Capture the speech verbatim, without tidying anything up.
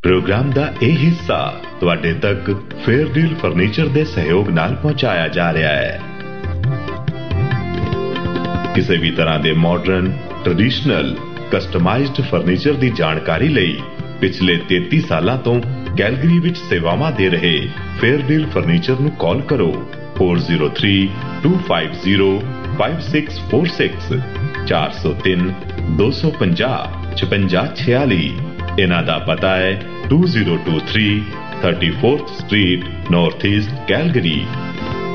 Programme का यह हिस्सा तुहाडे तक फेयरडील फर्नीचर के सहयोग नाल पहुंचाया जा रहा है। किसी भी तरह के मॉडर्न ट्रेडिशनल कस्टमाइज्ड फर्नीचर की जानकारी लई पिछले तैंतीस सालों तो कैलगरी विच सेवावां दे रहे फेयरडील फर्नीचर नूं कॉल करो four zero three to five zero five six four six चार सौ तीन दो सौ पंजाह छपंजा छियाली। इन्हां दा पता है to zero to three thirty fourth street north east Calgary.